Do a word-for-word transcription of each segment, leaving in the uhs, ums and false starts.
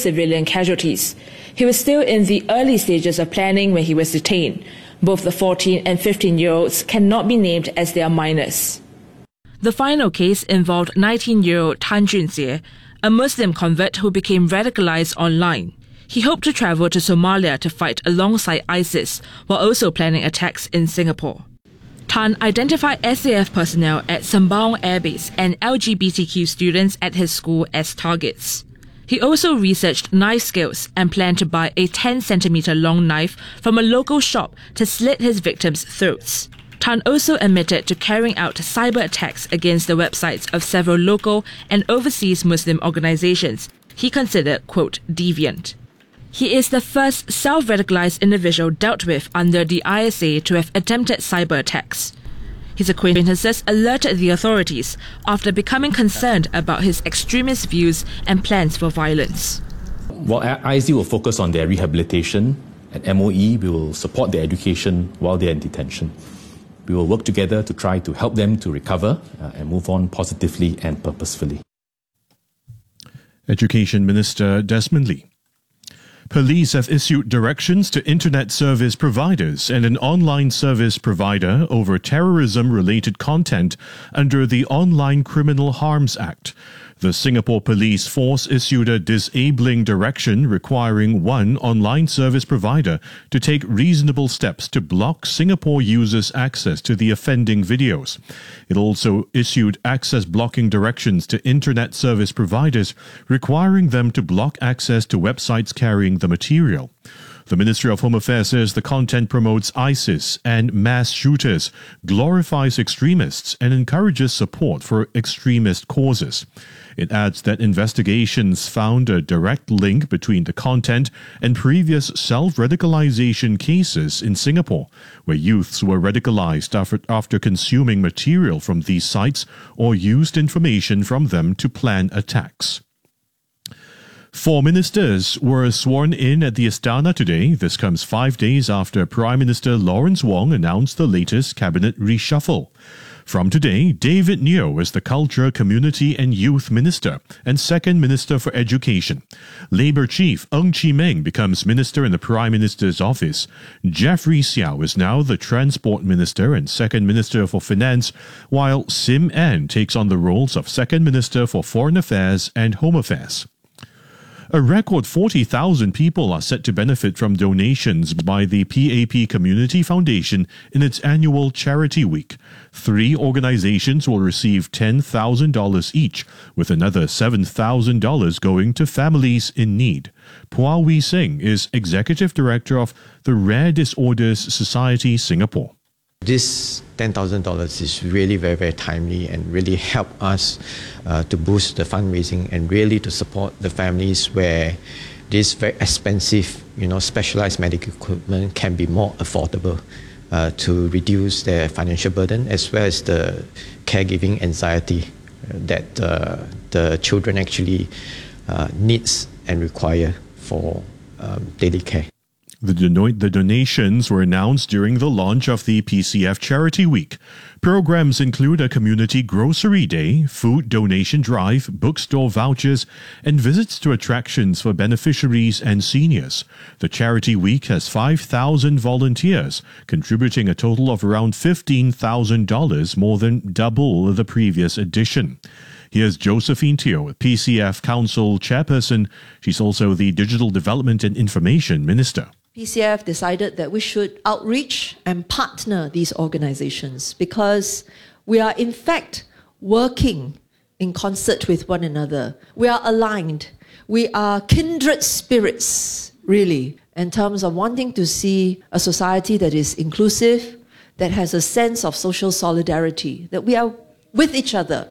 civilian casualties. He was still in the early stages of planning when he was detained. Both the fourteen and fifteen-year-olds cannot be named as they are minors. The final case involved nineteen-year-old Tan Junjie, a Muslim convert who became radicalized online. He hoped to travel to Somalia to fight alongside ISIS, while also planning attacks in Singapore. Tan identified S A F personnel at Sembawang Air Base and L G B T Q students at his school as targets. He also researched knife skills and planned to buy a ten centimeter long knife from a local shop to slit his victims' throats. Tan also admitted to carrying out cyber attacks against the websites of several local and overseas Muslim organizations he considered, quote, deviant. He is the first self-radicalized individual dealt with under the I S A to have attempted cyber attacks. His acquaintances alerted the authorities after becoming concerned about his extremist views and plans for violence. While I S D will focus on their rehabilitation, at M O E we will support their education while they're in detention. We will work together to try to help them to recover uh, and move on positively and purposefully. Education Minister Desmond Lee. Police have issued directions to internet service providers and an online service provider over terrorism-related content under the Online Criminal Harms Act. The Singapore Police Force issued a disabling direction requiring one online service provider to take reasonable steps to block Singapore users' access to the offending videos. It also issued access blocking directions to internet service providers, requiring them to block access to websites carrying the material. The Ministry of Home Affairs says the content promotes ISIS and mass shooters, glorifies extremists, and encourages support for extremist causes. It adds that investigations found a direct link between the content and previous self-radicalization cases in Singapore, where youths were radicalized after, after consuming material from these sites or used information from them to plan attacks. Four ministers were sworn in at the Istana today. This comes five days after Prime Minister Lawrence Wong announced the latest cabinet reshuffle. From today, David Neo is the Culture, Community and Youth Minister and Second Minister for Education. Labour Chief Ng Chee Meng becomes Minister in the Prime Minister's office. Jeffrey Xiao is now the Transport Minister and Second Minister for Finance, while Sim Ann takes on the roles of Second Minister for Foreign Affairs and Home Affairs. A record forty thousand people are set to benefit from donations by the P A P Community Foundation in its annual Charity Week. Three organizations will receive ten thousand dollars each, with another seven thousand dollars going to families in need. Pua Wee Sing is Executive Director of the Rare Disorders Society Singapore. This ten thousand dollars is really very, very timely and really help us uh, to boost the fundraising and really to support the families where this very expensive, you know, specialized medical equipment can be more affordable uh, to reduce their financial burden as well as the caregiving anxiety that uh, the children actually uh, needs and require for um, daily care. The, dono- the donations were announced during the launch of the P C F Charity Week. Programs include a community grocery day, food donation drive, bookstore vouchers, and visits to attractions for beneficiaries and seniors. The Charity Week has five thousand volunteers, contributing a total of around fifteen thousand dollars, more than double the previous edition. Here's Josephine Teo, P C F Council Chairperson. She's also the Digital Development and Information Minister. P C F decided that we should outreach and partner these organizations because we are in fact working in concert with one another. We are aligned. We are kindred spirits, really, in terms of wanting to see a society that is inclusive, that has a sense of social solidarity, that we are with each other.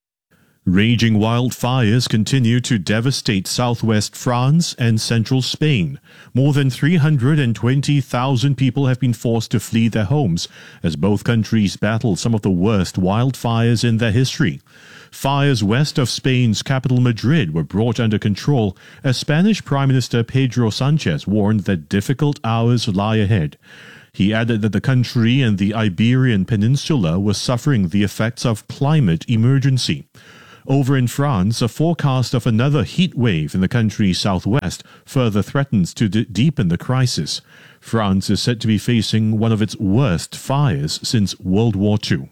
Raging wildfires continue to devastate southwest France and central Spain. More than three hundred twenty thousand people have been forced to flee their homes as both countries battle some of the worst wildfires in their history. Fires west of Spain's capital Madrid were brought under control as Spanish Prime Minister Pedro Sanchez warned that difficult hours lie ahead. He added that the country and the Iberian Peninsula were suffering the effects of climate emergency. Over in France, a forecast of another heat wave in the country's southwest further threatens to d- deepen the crisis. France is said to be facing one of its worst fires since World War Two.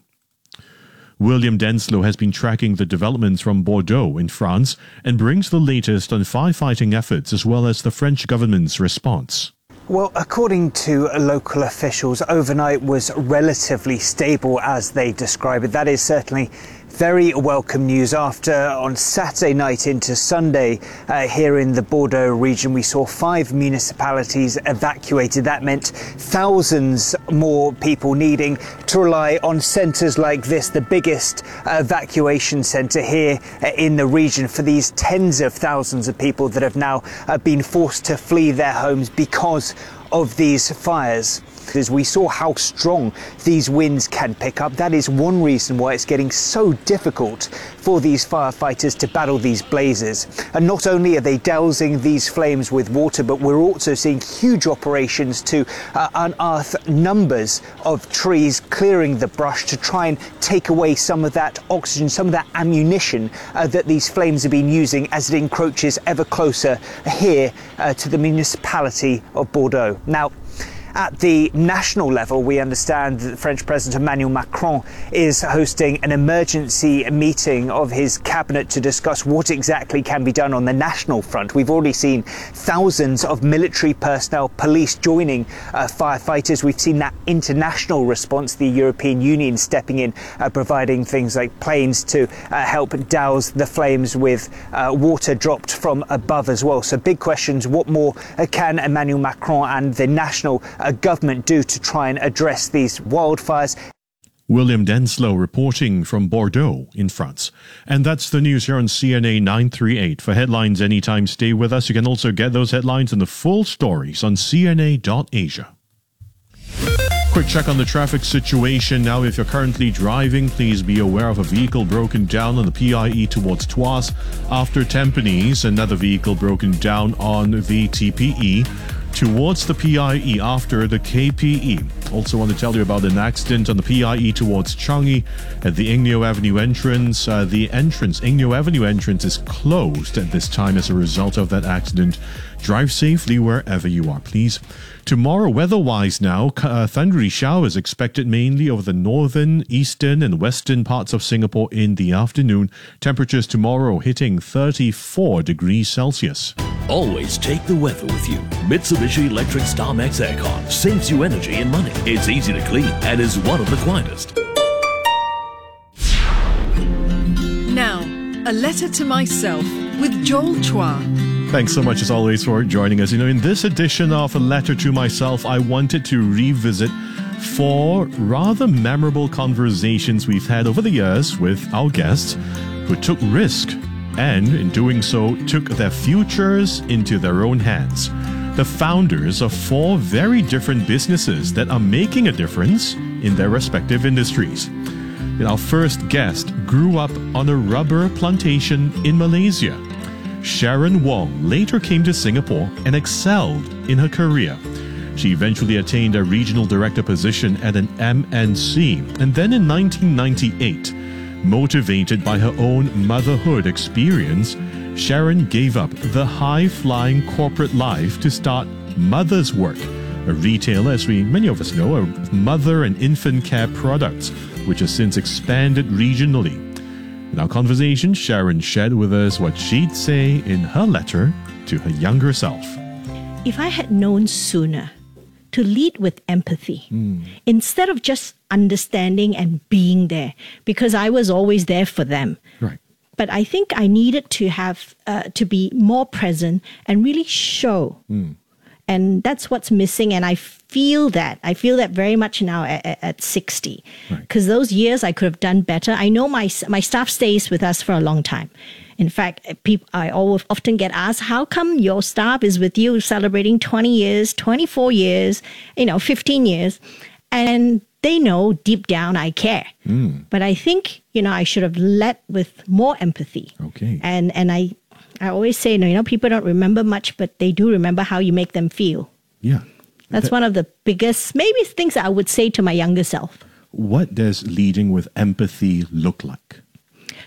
William Denslow has been tracking the developments from Bordeaux in France and brings the latest on firefighting efforts as well as the French government's response. Well, according to local officials, overnight was relatively stable as they describe it. That is certainly very welcome news after on Saturday night into Sunday uh, here in the Bordeaux region we saw five municipalities evacuated. That meant thousands more people needing to rely on centres like this, the biggest uh, evacuation centre here uh, in the region for these tens of thousands of people that have now uh, been forced to flee their homes because of these fires. As we saw how strong these winds can pick up, that is one reason why it's getting so difficult for these firefighters to battle these blazes. And not only are they dousing these flames with water, but we're also seeing huge operations to uh, unearth numbers of trees, clearing the brush to try and take away some of that oxygen, some of that ammunition uh, that these flames have been using as it encroaches ever closer here uh, to the municipality of Bordeaux. Now, at the national level, we understand that the French President Emmanuel Macron is hosting an emergency meeting of his cabinet to discuss what exactly can be done on the national front. We've already seen thousands of military personnel, police joining uh, firefighters. We've seen that international response, the European Union stepping in, uh, providing things like planes to uh, help douse the flames with uh, water dropped from above as well. So big questions, what more uh, can Emmanuel Macron and the national uh, government do to try and address these wildfires? William Denslow reporting from Bordeaux in France. And that's the news here on C N A nine thirty-eight. For headlines anytime, stay with us. You can also get those headlines and the full stories on c n a dot asia. Quick check on the traffic situation now. If you're currently driving, please be aware of a vehicle broken down on the P I E towards Tuas. After Tampines, another vehicle broken down on the T P E towards the P I E after the K P E. Also want to tell you about an accident on the P I E towards Changi at the Ingneo Avenue entrance. Uh, the entrance, Ingneo Avenue entrance is closed at this time as a result of that accident. Drive safely wherever you are, please. Tomorrow, weather-wise now, uh, thundery showers expected mainly over the northern, eastern and western parts of Singapore in the afternoon. Temperatures tomorrow hitting thirty-four degrees Celsius. Always take the weather with you. Mitsubishi Electric StarMax Aircon saves you energy and money. It's easy to clean and is one of the quietest. Now, a letter to myself with Joel Chua. Thanks so much as always for joining us. You know, in this edition of A Letter to Myself, I wanted to revisit four rather memorable conversations we've had over the years with our guests who took risk and, in doing so, took their futures into their own hands. The founders of four very different businesses that are making a difference in their respective industries. And our first guest grew up on a rubber plantation in Malaysia. Sharon Wong later came to Singapore and excelled in her career. She eventually attained a regional director position at an M N C, and then in nineteen ninety-eight, motivated by her own motherhood experience, Sharon gave up the high-flying corporate life to start Mother's Work, a retailer, as we many of us know, of mother and infant care products, which has since expanded regionally. In our conversation, Sharon shared with us what she'd say in her letter to her younger self. If I had known sooner to lead with empathy, mm. instead of just understanding and being there, because I was always there for them. Right. But I think I needed to have, uh, to be more present and really show. Mm. And that's what's missing. And I feel that. I feel that very much now at, at sixty. Because right. those years I could have done better. I know my my staff stays with us for a long time. In fact, people, I always often get asked, how come your staff is with you celebrating twenty years, twenty-four years, you know, fifteen years? And they know deep down I care. Mm. But I think, you know, I should have led with more empathy. Okay. And, and I... I always say, you know, people don't remember much, but they do remember how you make them feel. Yeah. That's that, one of the biggest, maybe things that I would say to my younger self. What does leading with empathy look like?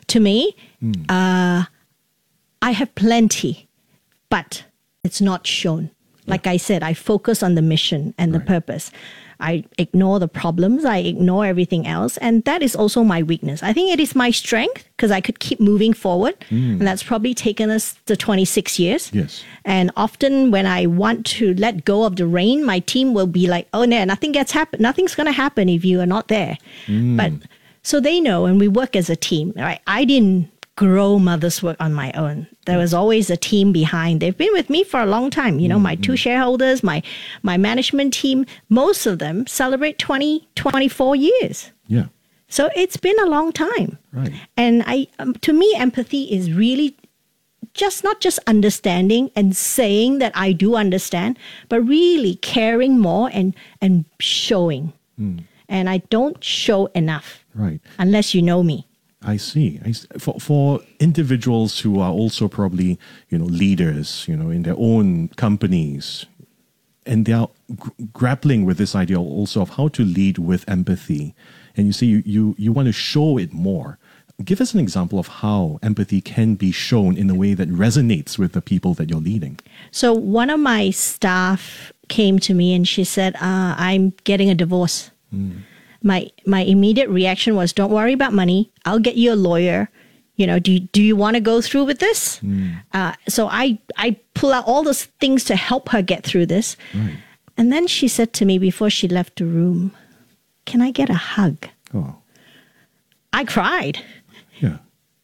to me, mm. uh, I have plenty, but it's not shown. Like I said, I focus on the mission and the right. purpose. I ignore the problems. I ignore everything else. And that is also my weakness. I think it is my strength because I could keep moving forward. Mm. And that's probably taken us to twenty-six years. Yes. And often when I want to let go of the rein, my team will be like, oh, no, nothing gets happen. Nothing's going to happen if you are not there. Mm. But so they know, and we work as a team. Right? I didn't grow Mother's Work on my own. There was always a team behind. They've been with me for a long time. You know, mm-hmm. my two shareholders, my my management team, most of them celebrate twenty, twenty-four years. Yeah. So it's been a long time. Right. And I, um, to me, empathy is really just not just understanding and saying that I do understand, but really caring more and, and showing. Mm. And I don't show enough. Right. Unless you know me. I see. I see. For for individuals who are also probably, you know, leaders, you know, in their own companies, and they are g- grappling with this idea also of how to lead with empathy, and you see, you, you you want to show it more. Give us an example of how empathy can be shown in a way that resonates with the people that you're leading. So one of my staff came to me and she said, uh, "I'm getting a divorce." Mm. My my immediate reaction was, don't worry about money. I'll get you a lawyer. You know, do you, do you want to go through with this? Mm. Uh, so I, I pull out all those things to help her get through this. Right. And then she said to me before she left the room, can I get a hug? Oh. I cried. Yeah.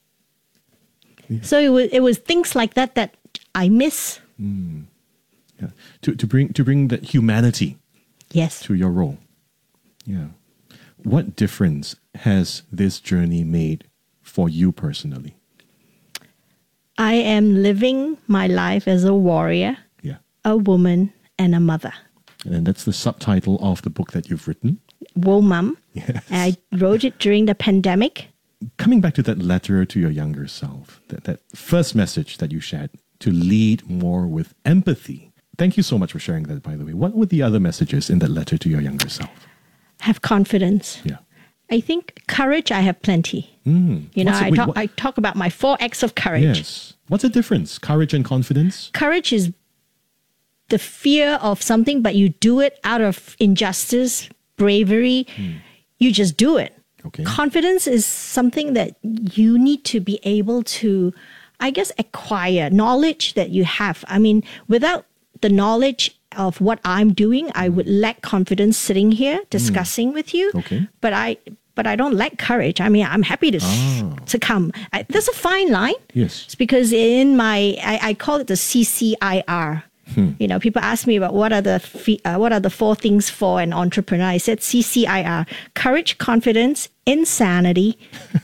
yeah. So it was, it was things like that that I miss. Mm. Yeah. To, to bring to bring that humanity yes. to your role. Yeah. What difference has this journey made for you personally? I am living my life as a warrior, yeah. a woman, and a mother. And that's the subtitle of the book that you've written. Whoa, Mum. Yes. I wrote it during the pandemic. Coming back to that letter to your younger self, that, that first message that you shared, to lead more with empathy. Thank you so much for sharing that, by the way. What were the other messages in that letter to your younger self? Have confidence. Yeah. I think courage, I have plenty. Mm. You know, it, I, wait, talk, what? I talk about my four acts of courage. Yes. What's the difference? Courage and confidence? Courage is the fear of something, but you do it out of injustice, bravery. Mm. You just do it. Okay. Confidence is something that you need to be able to, I guess, acquire knowledge that you have. I mean, without the knowledge of what I'm doing, I would lack confidence sitting here discussing mm. with you. Okay. But I, but I don't lack courage. I mean, I'm happy to ah. to come. I, there's a fine line. Yes. It's because in my, I, I call it the C C I R. Hmm. You know, people ask me about what are the fee, uh, what are the four things for an entrepreneur. I said C C I R: courage, confidence, insanity.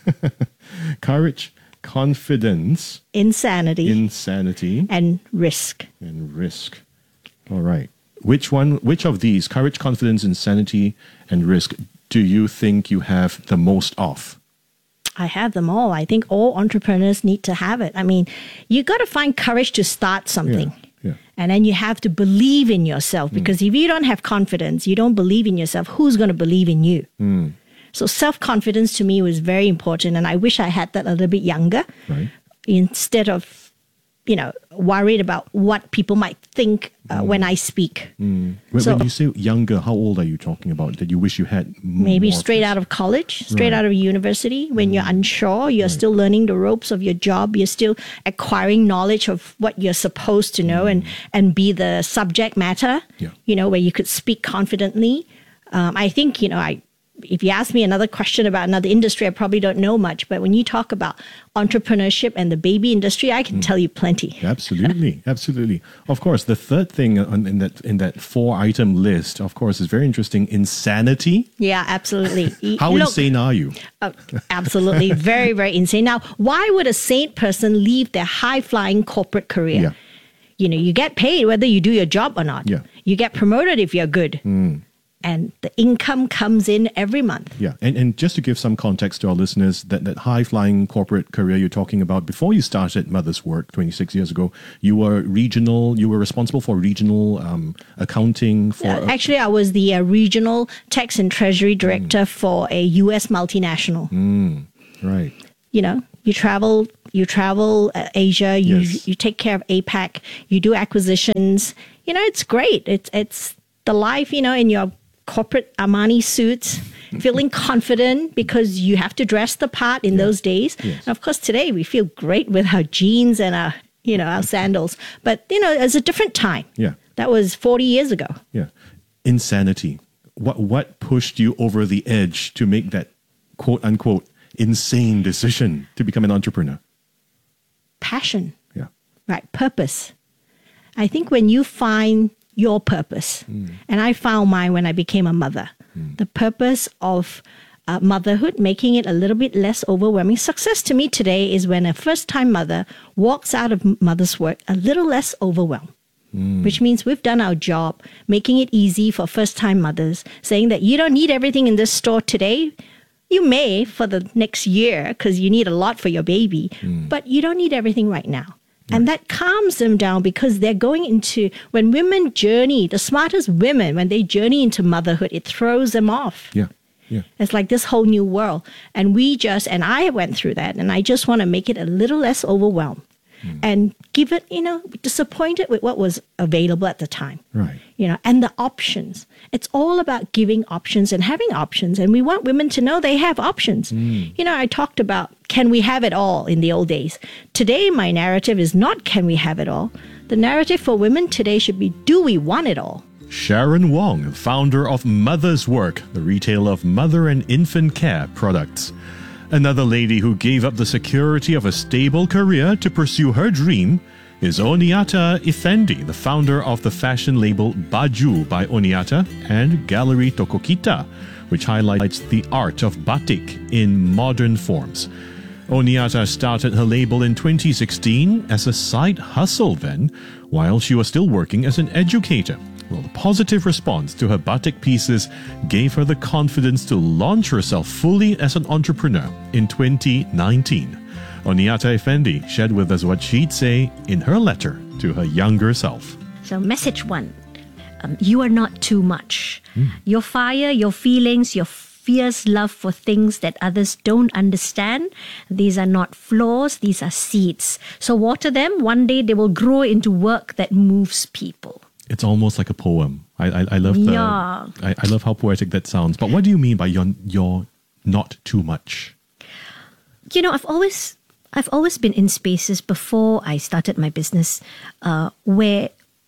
Courage, confidence, insanity, insanity, and risk. And risk. All right. Which one? Which of these, courage, confidence, insanity, and risk, do you think you have the most of? I have them all. I think all entrepreneurs need to have it. I mean, you got to find courage to start something. Yeah, yeah. And then you have to believe in yourself, because mm. if you don't have confidence, you don't believe in yourself, who's going to believe in you? Mm. So self-confidence to me was very important. And I wish I had that a little bit younger. Right. Instead of, you know, worried about what people might think uh, mm. when I speak. Mm. When, so, when you say younger, how old are you talking about that you wish you had more? Maybe straight out of college, straight right. out of university. When mm. you're unsure, you're right. still learning the ropes of your job. You're still acquiring knowledge of what you're supposed to know mm. and, and be the subject matter, yeah. you know, where you could speak confidently. Um, I think, you know, I if you ask me another question about another industry, I probably don't know much. But when you talk about entrepreneurship and the baby industry, I can mm. tell you plenty. Absolutely, absolutely. Of course, the third thing on, in that in that four-item list, of course, is very interesting. Insanity. Yeah, absolutely. How Look, insane are you? Uh, absolutely, very, very insane. Now, why would a sane person leave their high-flying corporate career? Yeah. You know, you get paid whether you do your job or not. Yeah. You get promoted if you're good. Mm. And the income comes in every month. Yeah, and, and just to give some context to our listeners, that, that high-flying corporate career you're talking about, before you started Mother's Work twenty-six years ago, you were regional, you were responsible for regional um, accounting. For uh, Actually, I was the uh, regional tax and treasury director mm. for a U S multinational. Mm. Right. You know, you travel, you travel uh, Asia, you Yes. you take care of APAC, you do acquisitions. You know, it's great. It's it's the life, you know, in your corporate Armani suits, feeling confident because you have to dress the part in those days. Yes. And of course, today we feel great with our jeans and our, you know, our sandals. But, you know, it's a different time. Yeah. That was forty years ago. Yeah. Insanity. What what pushed you over the edge to make that quote unquote insane decision to become an entrepreneur? Passion, Yeah. right? Purpose. I think when you find your purpose, and I found mine when I became a mother, the purpose of uh, motherhood, making it a little bit less overwhelming. Success to me today is when a first-time mother walks out of mother's work a little less overwhelmed. Which means we've done our job, making it easy for first-time mothers, saying that you don't need everything in this store today. You may for the next year because you need a lot for your baby, but you don't need everything right now. And that calms them down because they're going into, when women journey, the smartest women, when they journey into motherhood, it throws them off. Yeah. Yeah. It's like this whole new world. And we just, and I went through that, and I just want to make it a little less overwhelmed. And give it, you know, disappointed with what was available at the time. Right. You know, and the options. It's all about giving options and having options. And we want women to know they have options. You know, I talked about, can we have it all in the old days? Today, my narrative is not, can we have it all? The narrative for women today should be, do we want it all? Sharon Wong, founder of Mother's Work, the retailer of mother and infant care products. Another lady who gave up the security of a stable career to pursue her dream is Oniata Effendi, the founder of the fashion label Baju by Oniata and Gallery Tokokita, which highlights the art of batik in modern forms. Oniata started her label in twenty sixteen as a side hustle then, while she was still working as an educator. Well, the positive response to her batik pieces gave her the confidence to launch herself fully as an entrepreneur in twenty nineteen. Oniata Effendi shared with us what she'd say in her letter to her younger self. So, message one, um, you are not too much. Mm. Your fire, your feelings, your fierce love for things that others don't understand, these are not flaws, these are seeds. So water them, one day they will grow into work that moves people. It's almost like a poem. I I, I love the Yeah. I, I love how poetic that sounds. But what do you mean by you're, you're not too much? You know, I've always I've always been in spaces before I started my business uh, where,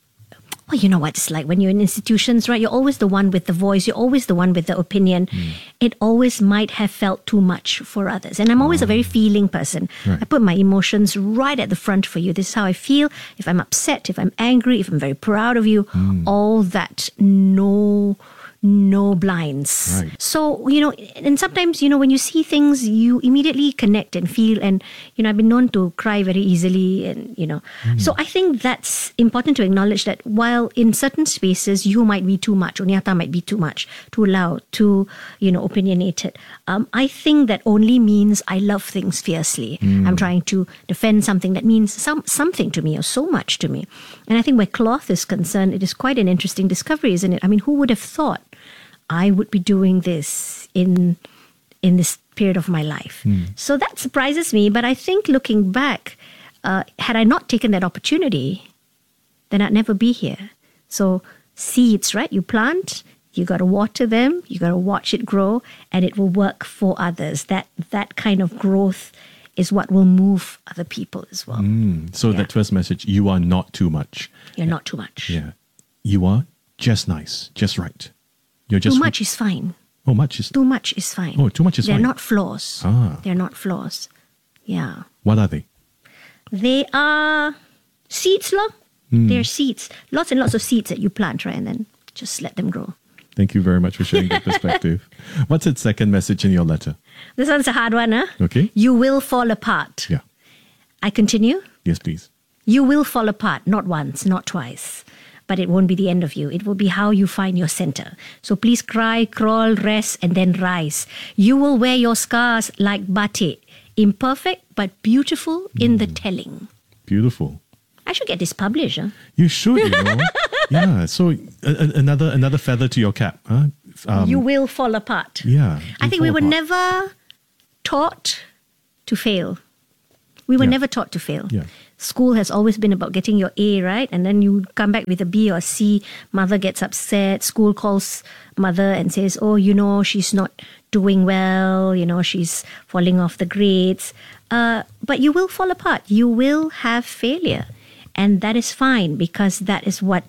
well, you know what it's like when you're in institutions, right? You're always the one with the voice. You're always the one with the opinion. Mm. It always might have felt too much for others. And I'm always oh. a very feeling person. Right. I put my emotions right at the front for you. This is how I feel. If I'm upset, if I'm angry, if I'm very proud of you, mm. all that, no... no blinds. Right. So, you know, and sometimes, you know, when you see things, you immediately connect and feel. And, you know, I've been known to cry very easily and, you know. Mm. So I think that's important to acknowledge that while in certain spaces you might be too much, Oniata might be too much, too loud, too, you know, opinionated. Um, I think that only means I love things fiercely. Mm. I'm trying to defend something that means some something to me or so much to me. And I think where cloth is concerned, it is quite an interesting discovery, isn't it? I mean, who would have thought I would be doing this in in this period of my life? Mm. So that surprises me. But I think looking back, uh, had I not taken that opportunity, then I'd never be here. So seeds, right? You plant, you got to water them, you got to watch it grow, and it will work for others. That that kind of growth is what will move other people as well. Mm. So yeah. That first message, you are not too much. You're not too much. Yeah. You are just nice, just right. You're just too much is fine. Oh, much is... Too much is fine. Oh, too much is They're fine. They're not flaws. Ah. They're not flaws. Yeah. What are they? They are seeds, lor. Mm. They're seeds. Lots and lots of seeds that you plant, right? And then just let them grow. Thank you very much for sharing that perspective. What's the second message in your letter? This one's a hard one, huh? Okay. You will fall apart. Yeah. I continue? Yes, please. You will fall apart, not once, not twice. But it won't be the end of you. It will be how you find your center. So please cry, crawl, rest, and then rise. You will wear your scars like batik, imperfect but beautiful mm. in the telling. Beautiful. I should get this published. Huh? You should, you know. Yeah, so a, a, another another feather to your cap. Huh? Um, you will fall apart. Yeah. I think we were apart. never taught to fail. We were Yeah. never taught to fail. Yeah. School has always been about getting your A, right? And then you come back with a B or a C. Mother gets upset. School calls mother and says, oh, you know, she's not doing well. You know, she's falling off the grades. Uh, but you will fall apart. You will have failure. And that is fine because that is what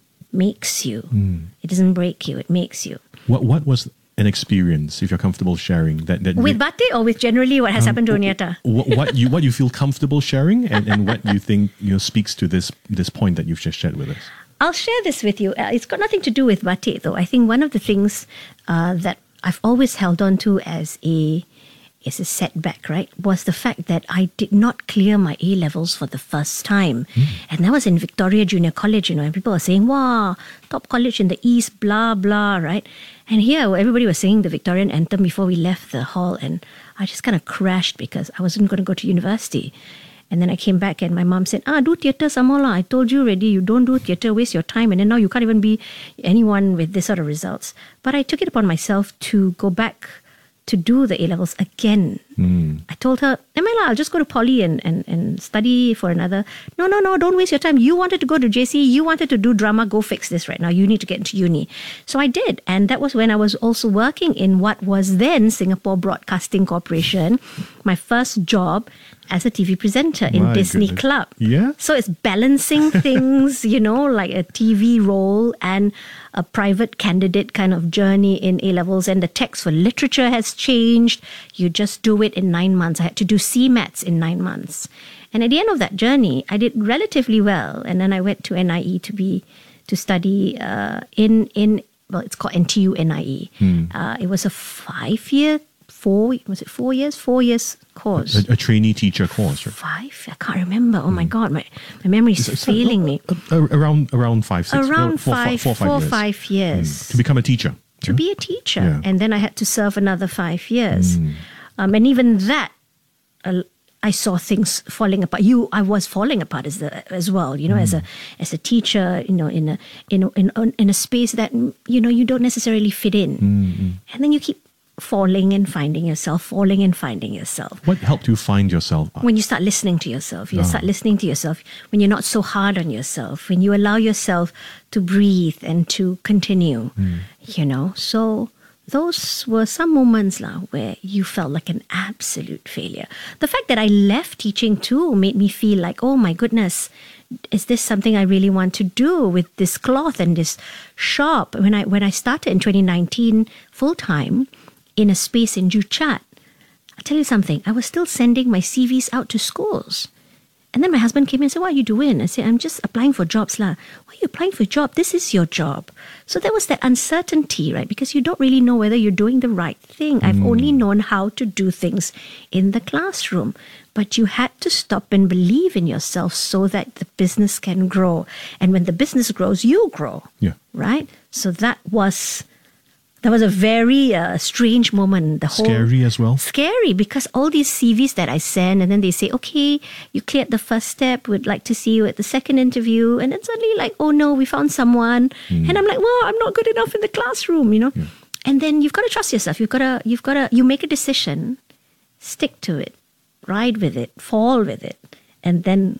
makes you. Mm. It doesn't break you. It makes you. What What was an experience, if you're comfortable sharing, that, that With Batik or with generally what has Um, happened to Oniata? what, what you what you feel comfortable sharing, and, and what you think you know speaks to this this point that you've just shared with us. I'll share this with you. Uh, it's got nothing to do with Batik, though. I think one of the things uh, that I've always held on to as a as a setback, right, was the fact that I did not clear my A levels for the first time, mm. and that was in Victoria Junior College. You know, and people are saying, "Wow, top college in the East," blah blah, right? And here, everybody was singing the Victorian anthem before we left the hall, and I just kind of crashed because I wasn't going to go to university. And then I came back and my mom said, ah, do theatre some more lah. I told you already, you don't do theatre, waste your time. And then now you can't even be anyone with this sort of results. But I took it upon myself to go back to do the A-levels again. Mm. I told her, Emela, I'll just go to poly and, and, and study for another. No, no, no, don't waste your time. You wanted to go to J C, you wanted to do drama, go fix this right now. You need to get into uni. So I did. And that was when I was also working in what was then Singapore Broadcasting Corporation, my first job as a T V presenter in My Disney goodness. Club. Yeah. So it's balancing things, you know, like a T V role and a private candidate kind of journey in A-levels. And the text for literature has changed. You just do it in nine months. I had to do C MATs in nine months. And at the end of that journey, I did relatively well. And then I went to N I E to be, to study uh, in, in, well, it's called N T U N I E. Hmm. Uh, it was a five-year, four, was it four years? Four years course. A, a trainee teacher course, right? Five? I can't remember. Oh my God, my, my memory is So- so, failing me. uh, uh, around around five, six, Around four, four, five, four, four, five five years. years. Mm. To become a teacher. To yeah? be a teacher. Yeah. And then I had to serve another five years. Mm. Um, and even that, uh, I saw things falling apart. You, I was falling apart as the as well. You know, as a as a teacher, you know, in a in a- in a- in a space that you know you don't necessarily fit in, Mm-hmm. and then you keep falling and finding yourself, falling and finding yourself. What helped you find yourself? When you start listening to yourself, you Ah. start listening to yourself, when you're not so hard on yourself, when you allow yourself to breathe and to continue, you know. So those were some moments lah where you felt like an absolute failure. The fact that I left teaching too made me feel like, oh my goodness, is this something I really want to do with this cloth and this shop? When I when I started in twenty nineteen full time in a space in Joo Chiat, I'll tell you something, I was still sending my C Vs out to schools. And then my husband came in and said, what are you doing? I said, I'm just applying for jobs lah. Why are you applying for a job? This is your job. So there was that uncertainty, right? Because you don't really know whether you're doing the right thing. I've only known how to do things in the classroom. But you had to stop and believe in yourself so that the business can grow. And when the business grows, you grow. Yeah. Right? So that was... That was a very uh, strange moment. The whole Scary as well. Scary because all these C Vs that I send, and then they say, okay, you cleared the first step. We'd like to see you at the second interview. And then suddenly like, oh no, we found someone. Mm. And I'm like, well, I'm not good enough in the classroom, you know. Yeah. And then you've got to trust yourself. You've got to, you've got to, you make a decision, stick to it, ride with it, fall with it, and then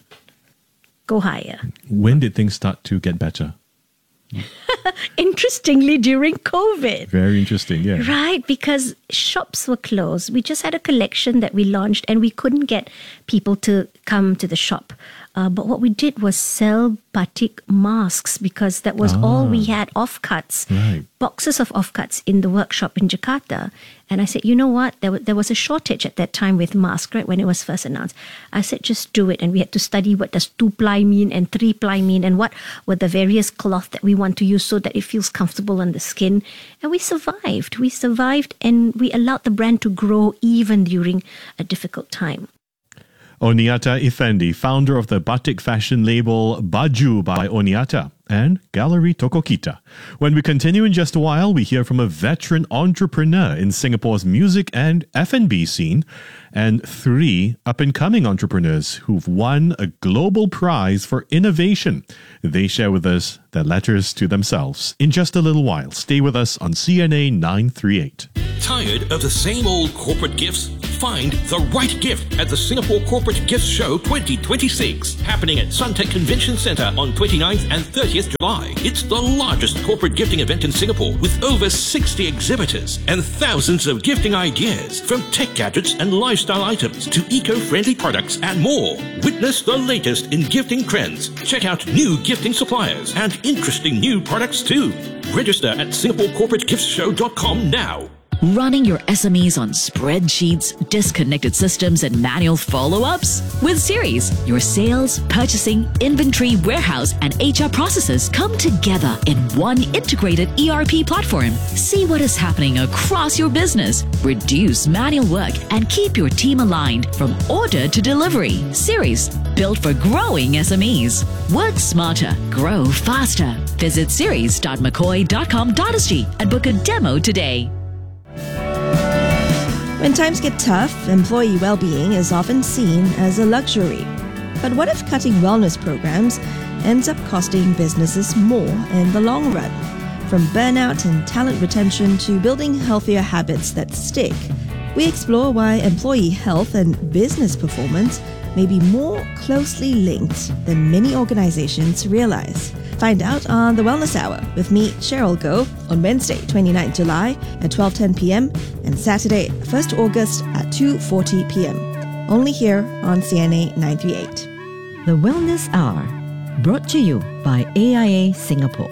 go higher. When did things start to get better? Interestingly, during COVID. Very interesting, yeah. Right, because shops were closed. We just had a collection that we launched and we couldn't get people to come to the shop. Uh, but what we did was sell batik masks because that was all we had, offcuts, Right. boxes of offcuts in the workshop in Jakarta. And I said, you know what? There, w- there was a shortage at that time with masks, right, when it was first announced. I said, just do it. And we had to study what does two-ply mean and three-ply mean and what were the various cloth that we want to use so that it feels comfortable on the skin. And we survived. We survived and we allowed the brand to grow even during a difficult time. Oniata Effendi, founder of the batik fashion label Baju by Oniata and Gallery Tokokita. When we continue in just a while, we hear from a veteran entrepreneur in Singapore's music and F and B scene and three up-and-coming entrepreneurs who've won a global prize for innovation. They share with us their letters to themselves in just a little while. Stay with us on C N A nine thirty-eight. Tired of the same old corporate gifts? Find the right gift at the Singapore Corporate Gift Show twenty twenty-six, happening at Suntec Convention Centre on twenty-ninth and thirtieth July. It's the largest corporate gifting event in Singapore with over sixty exhibitors and thousands of gifting ideas, from tech gadgets and lifestyle items to eco-friendly products and more. Witness the latest in gifting trends. Check out new gifting suppliers and interesting new products too. Register at singapore corporate gift show dot com now. Running your S M Es on spreadsheets, disconnected systems, and manual follow-ups? With Series, your sales, purchasing, inventory, warehouse, and H R processes come together in one integrated E R P platform. See what is happening across your business, reduce manual work, and keep your team aligned from order to delivery. Series, built for growing S M Es. Work smarter, grow faster. Visit series dot mccoy dot com dot s g and book a demo today. When times get tough, employee well-being is often seen as a luxury. But what if cutting wellness programs ends up costing businesses more in the long run? From burnout and talent retention to building healthier habits that stick, we explore why employee health and business performance may be more closely linked than many organizations realize. Find out on The Wellness Hour with me, Cheryl Goh, on Wednesday, twenty-ninth July at twelve ten p.m. and Saturday, first August at two forty p.m. Only here on C N A nine thirty-eight. The Wellness Hour, brought to you by A I A Singapore.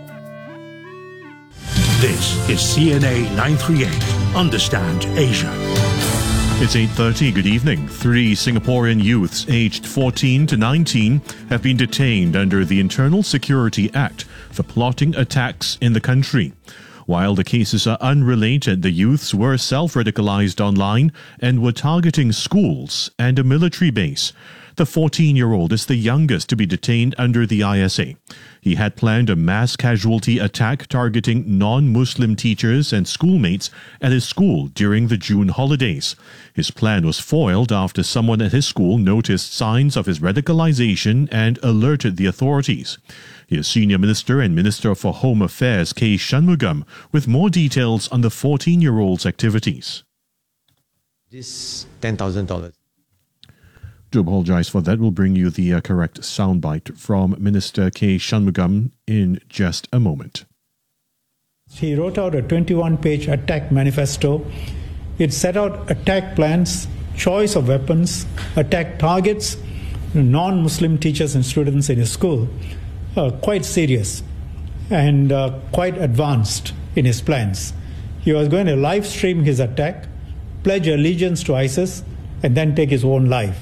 This is C N A nine thirty-eight. Understand Asia. It's eight thirty. Good evening. Three Singaporean youths aged fourteen to nineteen have been detained under the Internal Security Act for plotting attacks in the country. While the cases are unrelated, the youths were self-radicalized online and were targeting schools and a military base. The fourteen-year-old is the youngest to be detained under the I S A. He had planned a mass casualty attack targeting non-Muslim teachers and schoolmates at his school during the June holidays. His plan was foiled after someone at his school noticed signs of his radicalization and alerted the authorities. Here's Senior Minister and Minister for Home Affairs K. Shanmugam with more details on the fourteen-year-old's activities. This ten thousand dollars. Do apologize for that. We'll bring you the uh, correct soundbite from Minister K. Shanmugam in just a moment. He wrote out a twenty-one page attack manifesto. It set out attack plans, choice of weapons, attack targets, non-Muslim teachers and students in his school. Uh, quite serious and uh, quite advanced in his plans. He was going to live stream his attack, pledge allegiance to ISIS, and then take his own life.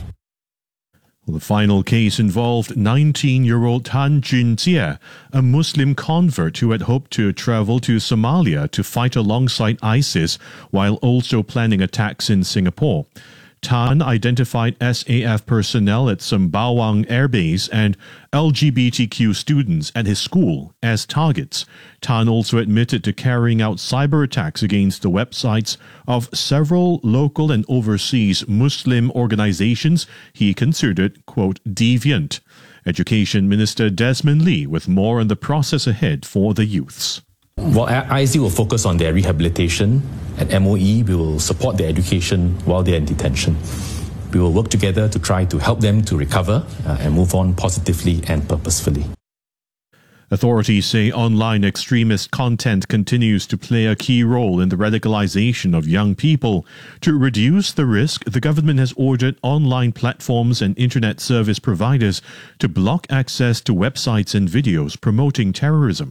Well, the final case involved nineteen-year-old Tan Jun Jie, a Muslim convert who had hoped to travel to Somalia to fight alongside ISIS while also planning attacks in Singapore. Tan identified S A F personnel at Sembawang Air Base and L G B T Q students at his school as targets. Tan also admitted to carrying out cyber attacks against the websites of several local and overseas Muslim organizations he considered, quote, deviant. Education Minister Desmond Lee with more on the process ahead for the youths. While I S D will focus on their rehabilitation, at M O E we will support their education while they're in detention. We will work together to try to help them to recover uh, and move on positively and purposefully. Authorities say online extremist content continues to play a key role in the radicalization of young people. To reduce the risk, the government has ordered online platforms and internet service providers to block access to websites and videos promoting terrorism.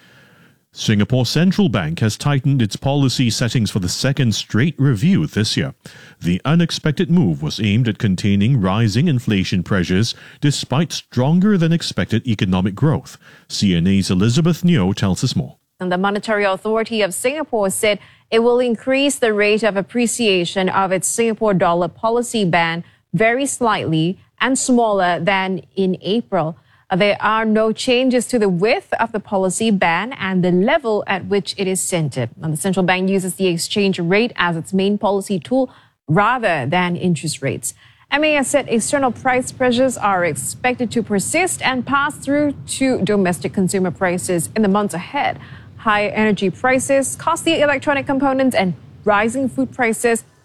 Singapore Central Bank has tightened its policy settings for the second straight review this year. The unexpected move was aimed at containing rising inflation pressures despite stronger than expected economic growth. C N A's Elizabeth Neo tells us more. And the Monetary Authority of Singapore said it will increase the rate of appreciation of its Singapore dollar policy band very slightly and smaller than in April. There are no changes to the width of the policy band and the level at which it is centered. And the central bank uses the exchange rate as its main policy tool rather than interest rates. M A S said external price pressures are expected to persist and pass through to domestic consumer prices in the months ahead. Higher energy prices, costly electronic components, and rising food prices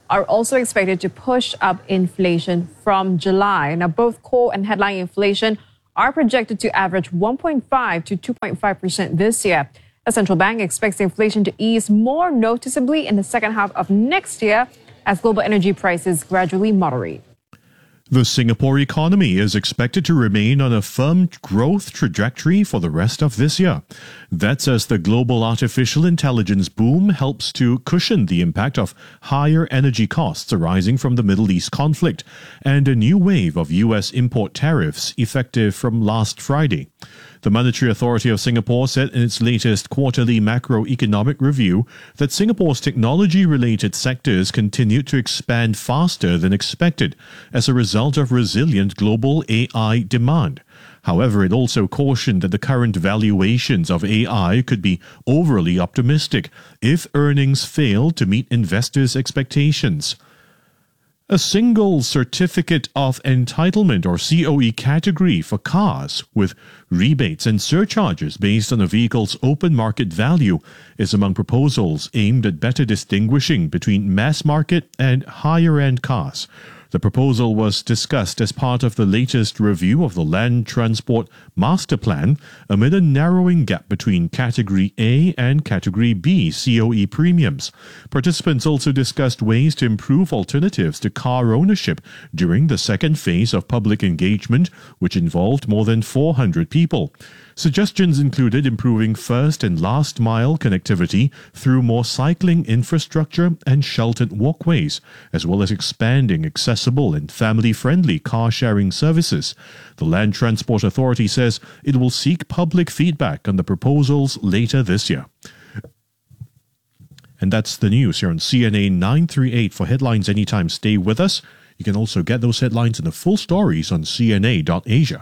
are also expected to push up inflation from July. Now, both core and headline inflation are projected to average one point five to two point five percent this year. The central bank expects inflation to ease more noticeably in the second half of next year as global energy prices gradually moderate. The Singapore economy is expected to remain on a firm growth trajectory for the rest of this year. That's as the global artificial intelligence boom helps to cushion the impact of higher energy costs arising from the Middle East conflict and a new wave of U S import tariffs effective from last Friday. The Monetary Authority of Singapore said in its latest quarterly macroeconomic review that Singapore's technology-related sectors continued to expand faster than expected as a result of resilient global A I demand. However, it also cautioned that the current valuations of A I could be overly optimistic if earnings fail to meet investors' expectations. A single certificate of entitlement or C O E category for cars with rebates and surcharges based on a vehicle's open market value is among proposals aimed at better distinguishing between mass market and higher-end cars. The proposal was discussed as part of the latest review of the Land Transport Master Plan amid a narrowing gap between Category A and Category B C O E premiums. Participants also discussed ways to improve alternatives to car ownership during the second phase of public engagement, which involved more than four hundred people. Suggestions included improving first and last mile connectivity through more cycling infrastructure and sheltered walkways, as well as expanding accessible and family-friendly car-sharing services. The Land Transport Authority says it will seek public feedback on the proposals later this year. And that's the news here on C N A nine thirty-eight. For headlines anytime, stay with us. You can also get those headlines and the full stories on C N A dot asia.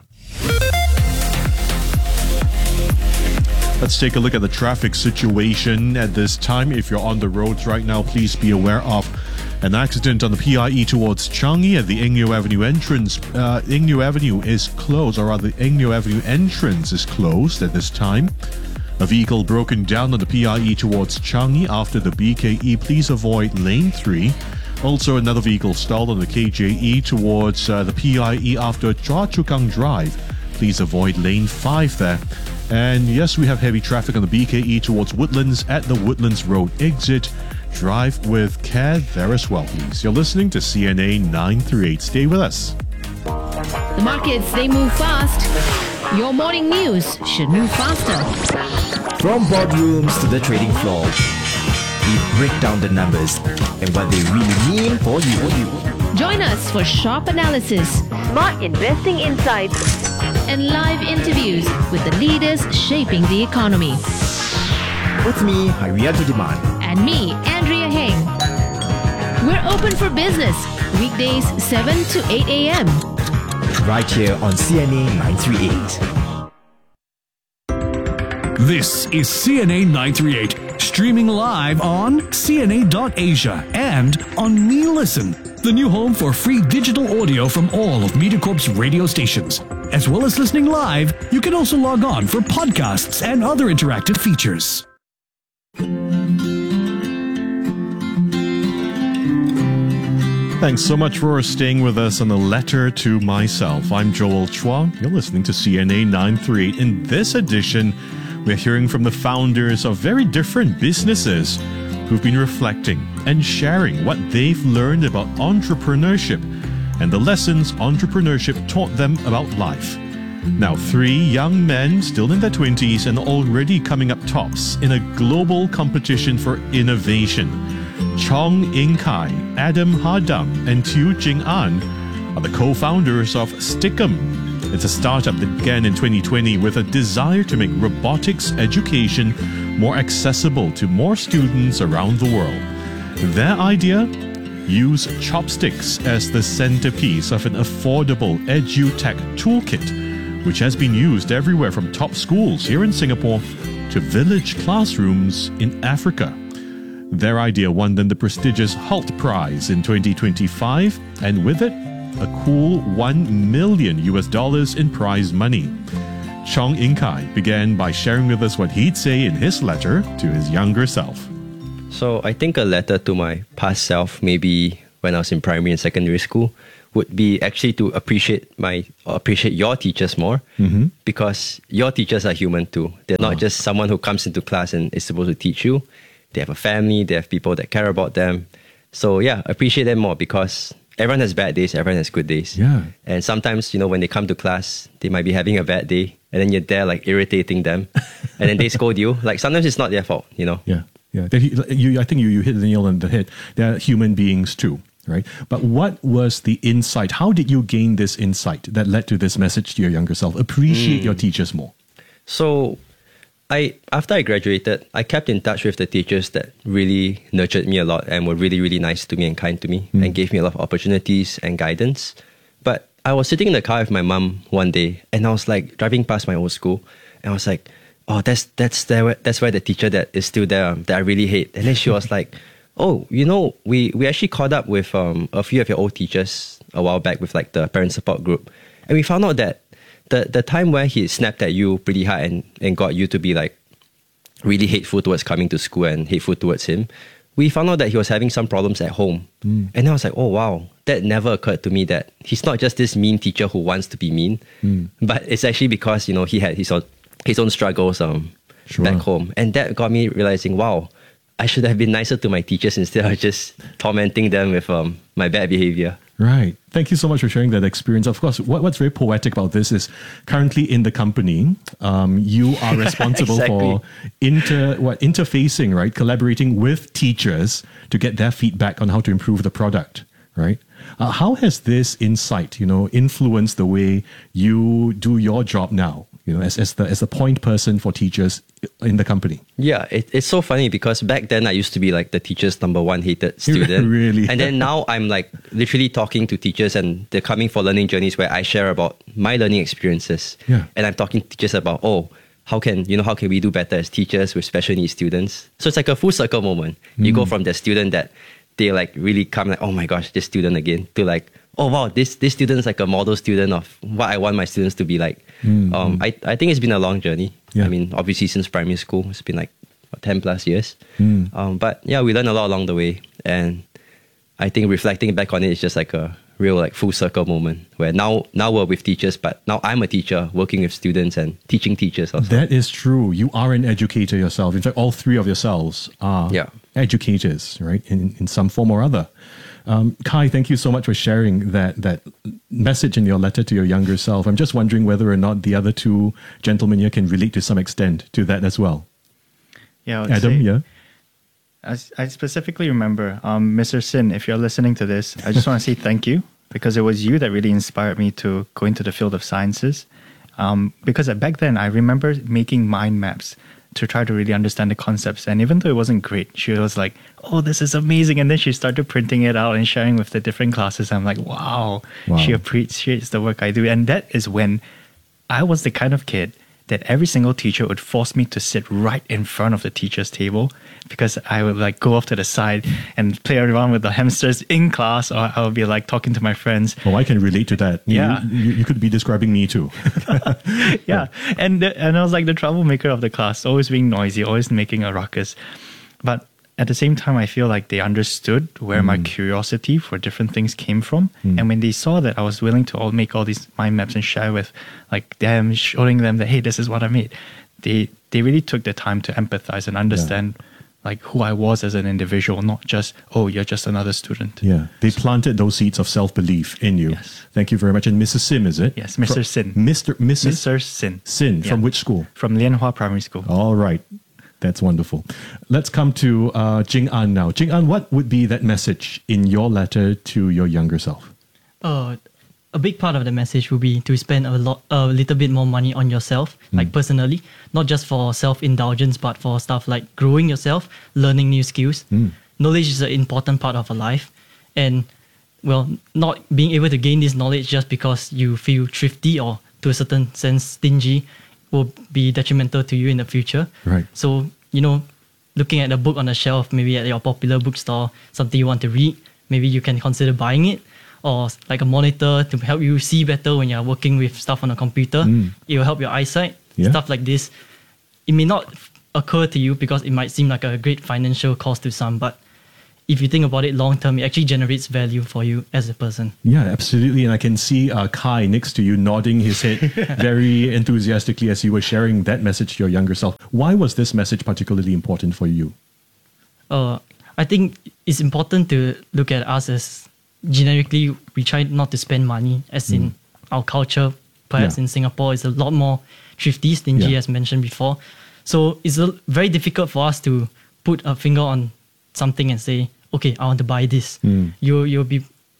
Let's take a look at the traffic situation at this time. If you're on the roads right now, please be aware of an accident on the P I E towards Changi at the Eng Neo Avenue entrance. Uh, Eng Neo Avenue is closed, or rather, Eng Neo Avenue entrance is closed at this time. A vehicle broken down on the P I E towards Changi after the B K E. Please avoid lane three. Also, another vehicle stalled on the K J E towards uh, the P I E after Choa Chu Kang Drive. Please avoid lane five there. And yes, we have heavy traffic on the B K E towards Woodlands at the Woodlands Road exit. Drive with care there as well, please. You're listening to C N A nine thirty-eight. Stay with us. The markets, they move fast. Your morning news should move faster. From boardrooms to the trading floor, we break down the numbers and what they really mean for you. Join us for sharp analysis, smart investing insights, and live interviews with the leaders shaping the economy. With me, Hariato Demand. And me, Andrea Heng. We're open for business, weekdays seven to eight a.m. Right here on C N A nine thirty-eight. This is C N A nine thirty-eight, streaming live on C N A dot asia and on MeListen, the new home for free digital audio from all of MediaCorp's radio stations. As well as listening live, you can also log on for podcasts and other interactive features. Thanks so much for staying with us on the Letter to Myself. I'm Joel Chua. You're listening to C N A nine thirty-eight. In this edition, we're hearing from the founders of very different businesses who've been reflecting and sharing what they've learned about entrepreneurship and the lessons entrepreneurship taught them about life. Now, three young men still in their twenties and already coming up tops in a global competition for innovation. Chong In Kai, Adam Hardam, and Tiu Jing An are the co-founders of Stickum. It's a startup that began in twenty twenty with a desire to make robotics education more accessible to more students around the world. Their idea? Use chopsticks as the centerpiece of an affordable edutech toolkit, which has been used everywhere from top schools here in Singapore to village classrooms in Africa. Their idea won them the prestigious Hult Prize in twenty twenty-five, and with it, a cool one million U S dollars in prize money. Chong In Kai began by sharing with us what he'd say in his letter to his younger self. So I think a letter to my past self, maybe when I was in primary and secondary school would be actually to appreciate my appreciate your teachers more, Mm-hmm. because your teachers are human too. They're not Oh. just someone who comes into class and is supposed to teach you. They have a family, they have people that care about them. So yeah, appreciate them more, because everyone has bad days, everyone has good days. Yeah. And sometimes, you know, when they come to class, they might be having a bad day, and then you're there like irritating them, and then they scold you. Like sometimes it's not their fault, you know. Yeah, yeah. That he- you, I think you, you hit the nail on the head. They're human beings too, right? But what was the insight? How did you gain this insight that led to this message to your younger self? Appreciate Mm. your teachers more. So, I after I graduated, I kept in touch with the teachers that really nurtured me a lot and were really, really nice to me and kind to me and gave me a lot of opportunities and guidance. But I was sitting in the car with my mum one day, and I was like driving past my old school, and I was like, "Oh, that's that's there. That's where the teacher that is still there um, that I really hate." And then she was like, "Oh, you know, we we actually caught up with um, a few of your old teachers a while back with like the parent support group, and we found out that." The the time where he snapped at you pretty hard and, and got you to be like really hateful towards coming to school and hateful towards him, we found out that he was having some problems at home. Mm. And I was like, oh wow, that never occurred to me, that he's not just this mean teacher who wants to be mean, Mm. but it's actually because, you know, he had his own, his own struggles um, Sure. back home. And that got me realizing, wow, I should have been nicer to my teachers instead of just tormenting them with um, my bad behavior. Right. Thank you so much for sharing that experience. Of course, what, what's very poetic about this is currently in the company, um, you are responsible Exactly. for inter what interfacing, right? Collaborating with teachers to get their feedback on how to improve the product, right? Uh, how has this insight, you know, influenced the way you do your job now? You know, as as the as the point person for teachers in the company. Yeah, it, it's so funny because back then I used to be like the teacher's number one hated student. Really? And then now I'm like literally talking to teachers, and they're coming for learning journeys where I share about my learning experiences. Yeah. And I'm talking to teachers about, oh, how can, you know, how can we do better as teachers with special needs students? So it's like a full circle moment. You go Mm. from the student that they like really come like, oh my gosh, this student again, to like, oh wow, this this student's like a model student of what I want my students to be like. Mm, Um, mm. I, I think it's been a long journey. Yeah. I mean, obviously since primary school, it's been like what, ten plus years. Mm. Um, but yeah, we learned a lot along the way. And I think reflecting back on it is just like a real like full circle moment where now now we're with teachers, but now I'm a teacher working with students and teaching teachers also. That is true. You are an educator yourself. In fact, all three of yourselves are Yeah. educators, right? In in some form or other. Um, Kai, thank you so much for sharing that that message in your letter to your younger self. I'm just wondering whether or not the other two gentlemen here can relate to some extent to that as well. Yeah, I would Adam, say- yeah. I, I specifically remember, um, Mister Sin, if you're listening to this, I just want to say thank you, because it was you that really inspired me to go into the field of sciences. Um, because back then, I remember making mind maps to try to really understand the concepts. And even though it wasn't great, she was like, oh, this is amazing. And then she started printing it out and sharing with the different classes. I'm like, wow, Wow. she appreciates the work I do. And that is when I was the kind of kid that every single teacher would force me to sit right in front of the teacher's table, because I would like go off to the side and play around with the hamsters in class, or I would be like talking to my friends. Oh, I can relate to that. You- Yeah. You, you could be describing me too. yeah. And the, and I was like the troublemaker of the class, always being noisy, always making a ruckus. But at the same time, I feel like they understood where my curiosity for different things came from. Mm. And when they saw that I was willing to all make all these mind maps and share with like them, showing them that, hey, this is what I made, they they really took the time to empathize and understand like who I was as an individual, not just, oh, you're just another student. Yeah, they planted those seeds of self-belief in you. Yes. Thank you very much. And Missus Sim, is it? Yes, Mister Fro- Sin. Mister Missus Mister Sin. Sin, from Yeah. which school? From Lianhua Primary School. All right. That's wonderful. Let's come to uh, Jing An now. Jing An, what would be that message in your letter to your younger self? Uh, a big part of the message will be to spend a lot, a little bit more money on yourself, like personally, not just for self-indulgence, but for stuff like growing yourself, learning new skills. Mm. Knowledge is an important part of a life, and well, not being able to gain this knowledge just because you feel thrifty or to a certain sense stingy will be detrimental to you in the future. Right. So, you know, looking at a book on the shelf, maybe at your popular bookstore, something you want to read, maybe you can consider buying it. Or like a monitor to help you see better when you're working with stuff on a computer. Mm. It will help your eyesight. Yeah. Stuff like this. It may not occur to you because it might seem like a great financial cost to some, but if you think about it long term, it actually generates value for you as a person. Yeah, absolutely. And I can see uh, Kai next to you nodding his head very enthusiastically as you were sharing that message to your younger self. Why was this message particularly important for you? Uh, I think it's important to look at us as generically, we try not to spend money, as in our culture, perhaps Yeah. in Singapore, is a lot more thrifty, stingy, Yeah. as mentioned before. So it's a, very difficult for us to put a finger on something and say, okay, I want to buy this. Mm. You, you'll be,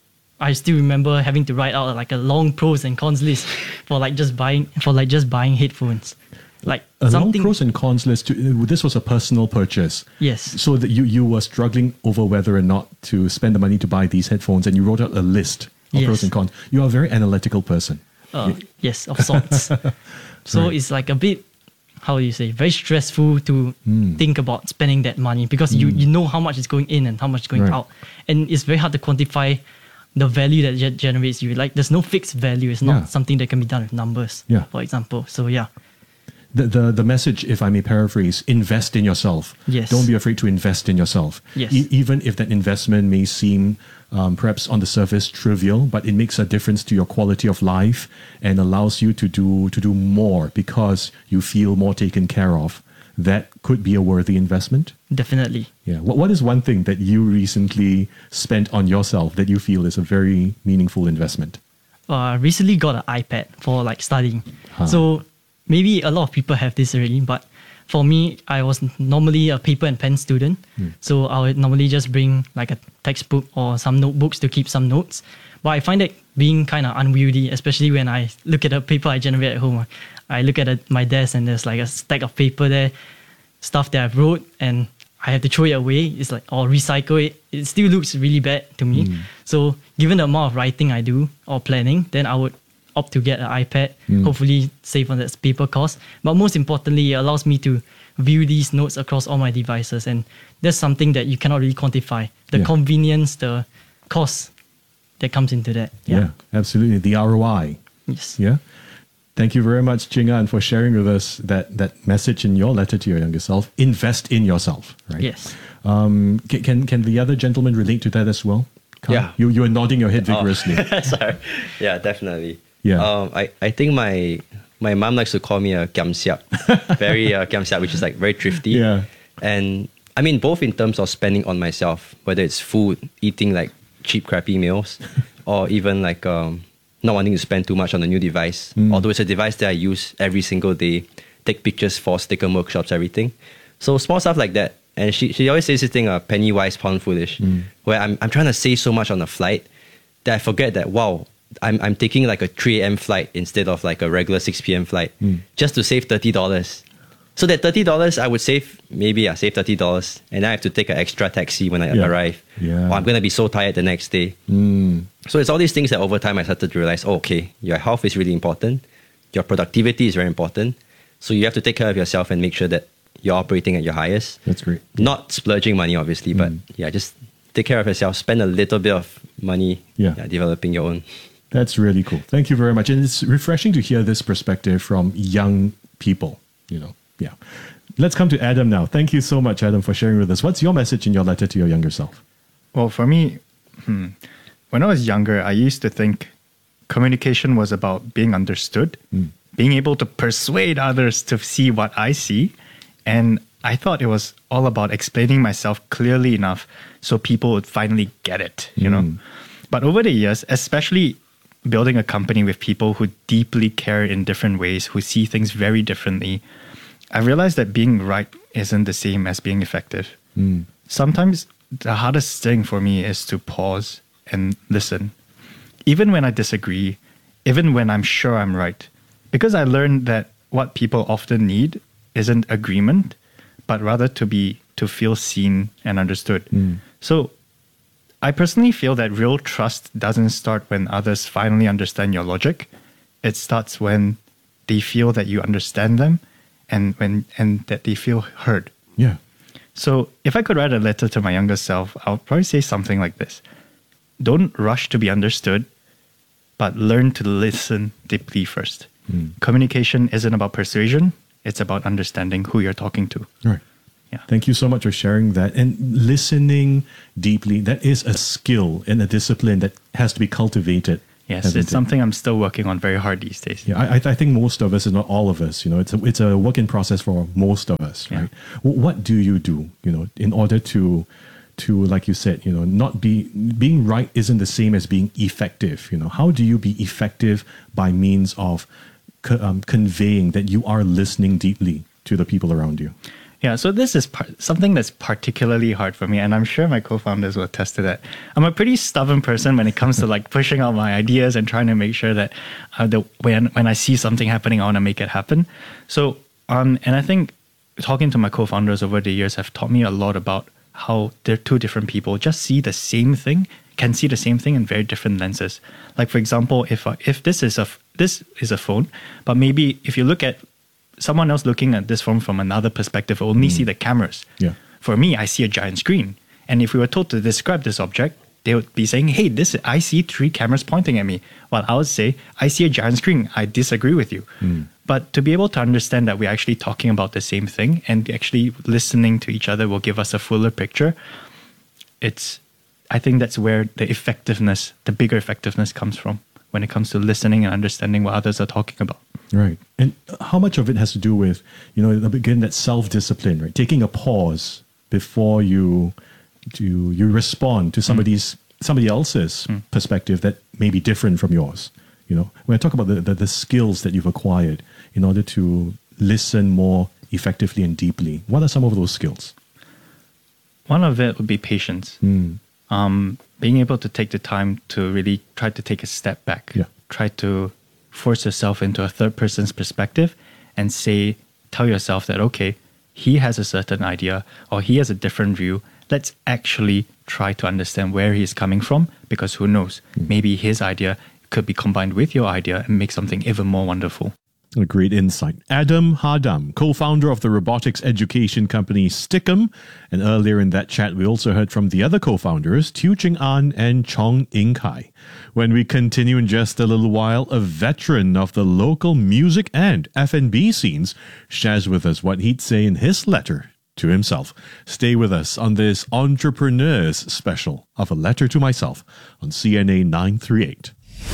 I still remember having to write out like a long pros and cons list for like just buying, for like just buying headphones. Like A long something, pros and cons list. To, uh, this was a personal purchase. Yes. So that you, you were struggling over whether or not to spend the money to buy these headphones, and you wrote out a list of Yes. pros and cons. You are a very analytical person. Uh, yes, of sorts. So Right. it's like a bit, how do you say, very stressful to Mm. think about spending that money because you, Mm. you know how much is going in and how much is going Right. out. And it's very hard to quantify the value that ge- generates you. Like there's no fixed value. It's not Yeah. something that can be done with numbers, Yeah. for example. So yeah. The, the the message, if I may paraphrase, invest in yourself. Yes. Don't be afraid to invest in yourself. Yes. E- even if that investment may seem um, perhaps on the surface trivial, but it makes a difference to your quality of life and allows you to do to do more because you feel more taken care of. That could be a worthy investment. Definitely. Yeah. What What is one thing that you recently spent on yourself that you feel is a very meaningful investment? Uh, I recently got an iPad for like studying. Huh. So maybe a lot of people have this already, but for me, I was normally a paper and pen student. Hmm. So I would normally just bring like a textbook or some notebooks to keep some notes. But I find it being kind of unwieldy, especially when I look at the paper I generate at home. I look at it, my desk and there's like a stack of paper there, stuff that I've wrote, and I have to throw it away. It's like, or recycle it. It still looks really bad to me. Mm. So given the amount of writing I do or planning, then I would opt to get an iPad, Mm. hopefully save on that paper cost. But most importantly, it allows me to view these notes across all my devices. And that's something that you cannot really quantify. The Yeah. convenience, the cost that comes into that. Yeah, absolutely. The R O I. Yes. Yeah. Thank you very much, Jing An, for sharing with us that, that message in your letter to your younger self. Invest in yourself, right? Yes. Um, can, can can the other gentleman relate to that as well? Kai? Yeah. You you are nodding your head vigorously. Oh, sorry. Yeah, definitely. Yeah. Um, I, I think my my mom likes to call me a kiam siap. Very uh, kiam siap, which is like very thrifty. Yeah. And I mean, both in terms of spending on myself, whether it's food, eating like cheap, crappy meals, or even like um, not wanting to spend too much on a new device. Mm. Although it's a device that I use every single day, take pictures for sticker workshops, everything. So small stuff like that. And she, she always says this thing, uh, penny wise, pound foolish, Mm. where I'm, I'm trying to save so much on a flight that I forget that, wow, I'm, I'm taking like a three a.m. flight instead of like a regular six p.m. flight Mm. just to save thirty dollars. So that thirty dollars I would save, maybe I save thirty dollars and then I have to take an extra taxi when I Yeah. arrive. Yeah. Or I'm going to be so tired the next day. Mm. So it's all these things that over time I started to realize, oh, okay, your health is really important. Your productivity is very important. So you have to take care of yourself and make sure that you're operating at your highest. That's great. Not splurging money, obviously, but Mm. yeah, just take care of yourself. Spend a little bit of money Yeah. yeah, developing your own. That's really cool. Thank you very much. And it's refreshing to hear this perspective from young people, you know. Yeah. Let's come to Adam now. Thank you so much, Adam, for sharing with us. What's your message in your letter to your younger self? Well, for me, hmm, when I was younger, I used to think communication was about being understood, Mm. being able to persuade others to see what I see. And I thought it was all about explaining myself clearly enough so people would finally get it, you know. Mm. But over the years, especially building a company with people who deeply care in different ways, who see things very differently, I realized that being right isn't the same as being effective. Mm. Sometimes the hardest thing for me is to pause and listen. Even when I disagree, even when I'm sure I'm right. Because I learned that what people often need isn't agreement, but rather to be to feel seen and understood. Mm. So I personally feel that real trust doesn't start when others finally understand your logic. It starts when they feel that you understand them and when and that they feel heard. Yeah. So if I could write a letter to my younger self, I'll probably say something like this. Don't rush to be understood, but learn to listen deeply first. Mm. Communication isn't about persuasion, it's about understanding who you're talking to. Right. Yeah. Thank you so much for sharing that. And listening deeply, that is a skill and a discipline that has to be cultivated. Yes, it's it? something I'm still working on very hard these days. Yeah, I, I think most of us, if not all of us, you know, it's a, it's a work in process for most of us, right? Yeah. What do you do, you know, in order to, to like you said, you know, not be, being right isn't the same as being effective, you know? How do you be effective by means of co- um, conveying that you are listening deeply to the people around you? Yeah, so this is part, something that's particularly hard for me, and I'm sure my co-founders will attest to that. I'm a pretty stubborn person when it comes to like pushing out my ideas and trying to make sure that uh, the, when when I see something happening, I want to make it happen. So, um, and I think talking to my co-founders over the years have taught me a lot about how they're two different people just see the same thing, can see the same thing in very different lenses. Like for example, if uh, if this is a this is a phone, but maybe if you look at someone else looking at this phone from another perspective will only mm. see the cameras. Yeah. For me, I see a giant screen. And if we were told to describe this object, they would be saying, hey, this I see three cameras pointing at me. While I would say, I see a giant screen. I disagree with you. Mm. But to be able to understand that we're actually talking about the same thing and actually listening to each other will give us a fuller picture, it's, I think that's where the effectiveness, the bigger effectiveness comes from when it comes to listening and understanding what others are talking about. Right. And how much of it has to do with, you know, again, that self-discipline, right? Taking a pause before you you, you respond to somebody's mm. somebody else's mm. perspective that may be different from yours. You know, when I talk about the, the, the skills that you've acquired in order to listen more effectively and deeply, what are some of those skills? One of it would be patience. Mm. Um, being able to take the time to really try to take a step back. Yeah. Try to force yourself into a third person's perspective and say, tell yourself that, okay, he has a certain idea or he has a different view. Let's actually try to understand where he's coming from, because who knows, mm. maybe his idea could be combined with your idea and make something even more wonderful. A great insight. Adam Hadam, co-founder of the robotics education company Stickum. And earlier in that chat, we also heard from the other co-founders, Tiu Ching An and Chong Ing Kai. When we continue in just a little while, a veteran of the local music and F and B scenes shares with us what he'd say in his letter to himself. Stay with us on this Entrepreneurs special of A Letter to Myself on C N A nine thirty-eight.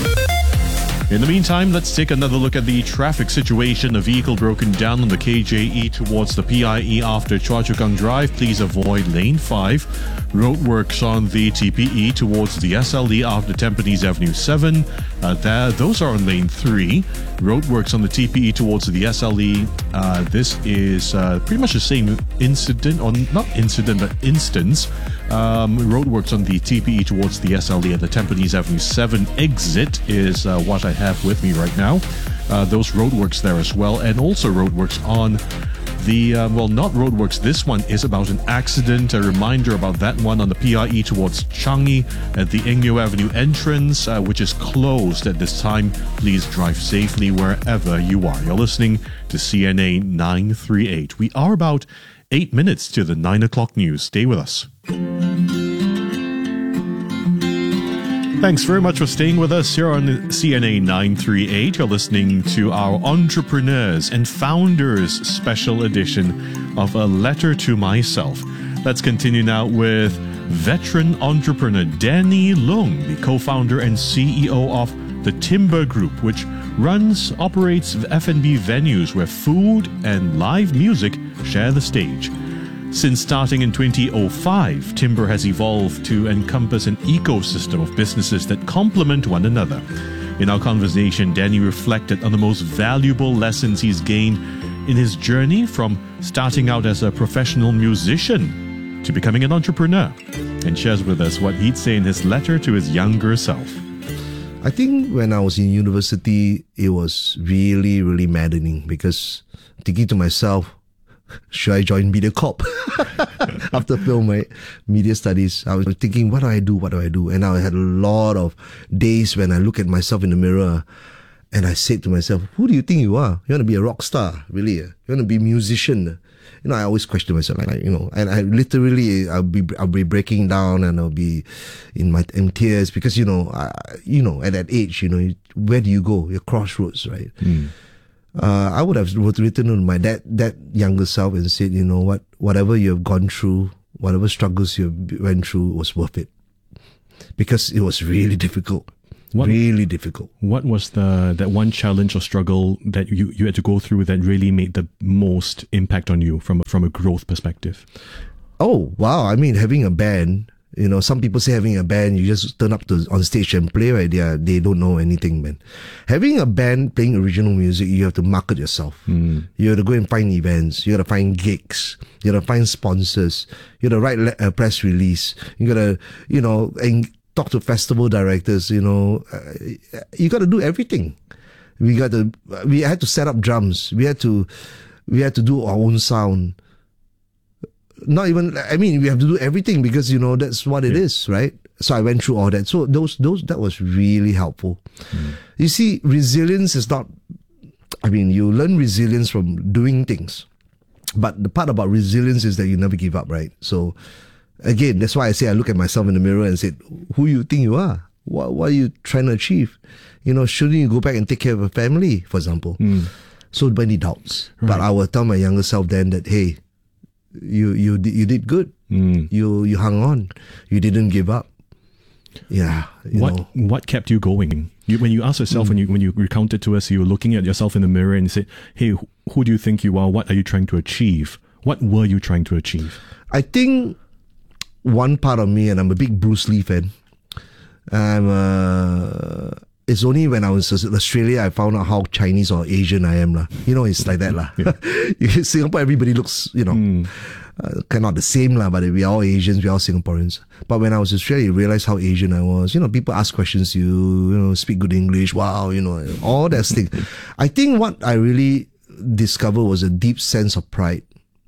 In the meantime, let's take another look at the traffic situation. A vehicle broken down on the K J E towards the P I E after Choa Chu Kang Drive. Please avoid lane five. Roadworks on the T P E towards the S L E after Tampines Avenue seven. Uh, that, those are on lane three. Roadworks on the T P E towards the S L E. Uh, this is uh, pretty much the same incident, or not incident, but instance. Um, roadworks on the T P E towards the S L E at the Tampines Avenue seven exit is uh, what I have with me right now. Uh, those roadworks there as well, and also roadworks on the, uh, well, not roadworks. This one is about an accident. A reminder about that one on the P I E towards Changi at the Eng Neo Avenue entrance, uh, which is closed at this time. Please drive safely wherever you are. You're listening to C N A nine thirty-eight. We are about eight minutes to the nine o'clock news. Stay with us. Thanks very much for staying with us here on C N A nine thirty-eight. You're listening to our Entrepreneurs and Founders special edition of A Letter to Myself. Let's continue now with veteran entrepreneur Danny Lung, the co-founder and C E O of the Timber Group, which runs, operates F and B venues where food and live music share the stage. Since starting in twenty oh five, Timber has evolved to encompass an ecosystem of businesses that complement one another. In our conversation, Danny reflected on the most valuable lessons he's gained in his journey from starting out as a professional musician to becoming an entrepreneur, and shares with us what he'd say in his letter to his younger self. I think when I was in university, it was really, really maddening, because thinking to myself, should I join MediaCorp? After film, my media studies, I was thinking, what do I do? What do I do? And I had a lot of days when I look at myself in the mirror and I said to myself, who do you think you are? You want to be a rock star? Really? You want to be a musician? You know, I always question myself, like, you know, and I literally, I'll be, I'll be breaking down and I'll be in my in tears because, you know, I, you know, at that age, you know, where do you go? Your crossroads, right? Mm. uh, I would have written to my that that younger self and said, you know what, whatever you have gone through, whatever struggles you went through was worth it, because it was really difficult. What, really difficult. What was the that one challenge or struggle that you, you had to go through that really made the most impact on you from a, from a growth perspective? Oh, wow. I mean, having a band, you know, some people say having a band, you just turn up to on stage and play, right? They, are, they don't know anything, man. Having a band playing original music, you have to market yourself. Mm. You have to go and find events. You got to find gigs. You got to find sponsors. You got to write a press release. You got to, you know, and talk to festival directors, you know, uh, you got to do everything. We got to, we had to set up drums. We had to, we had to do our own sound. Not even, I mean, we have to do everything because, you know, that's what it yeah. is, right? So I went through all that. So those, those, that was really helpful. Mm. You see, resilience is not, I mean, you learn resilience from doing things. But the part about resilience is that you never give up, right? So, again, that's why I say I look at myself in the mirror and said, who you think you are? What, what are you trying to achieve? You know, shouldn't you go back and take care of a family, for example? Mm. So many doubts. Right. But I will tell my younger self then that, hey, you you you did good. Mm. You you hung on. You didn't give up. Yeah. You what know. what kept you going? You, when you ask yourself, mm. when you when you recounted to us, you were looking at yourself in the mirror and you said, hey, who, who do you think you are? What are you trying to achieve? What were you trying to achieve? I think one part of me, and I'm a big Bruce Lee fan. I'm uh, it's only when I was in Australia I found out how Chinese or Asian I am lah. You know, it's like that lah. Yeah. Singapore, everybody looks, you know, mm. uh, kind of the same lah. But we are all Asians, we are all Singaporeans. But when I was in Australia, you realize how Asian I was. You know, people ask questions. You, you know, speak good English. Wow, you know, all that thing. I think what I really discovered was a deep sense of pride.